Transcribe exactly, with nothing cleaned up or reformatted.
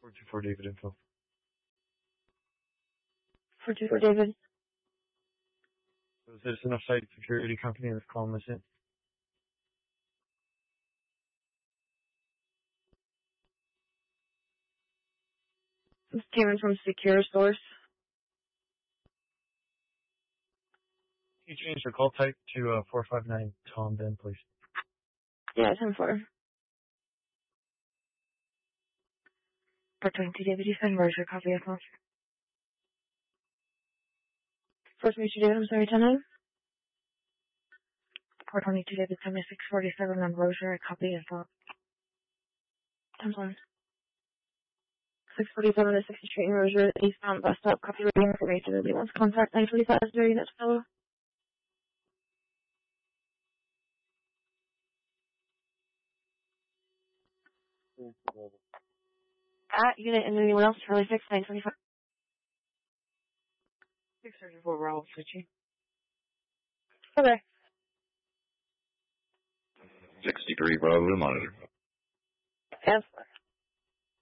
four two four David info. four two four David. So is this enough site security company that's calling this in? This came in from Secure Source. Can you change the call type to uh, four five nine Tom Ben, please? Yeah, ten four. four twenty-two David, you send where's your copy of phone? four twenty-two David, I'm sorry, ten nine. four twenty-two David, send me six forty-seven on Rozier, a copy of phone. ten one. six forty-seven to sixty Street in Rozier, eastbound bus stop, copy radio information, if he wants contact nine twenty-five zero units fellow. At unit and anyone else, Charlie six, nine twenty-five. six thirty-four, Raul, switching. Okay. sixty-three, Bravo, monitor. Yes.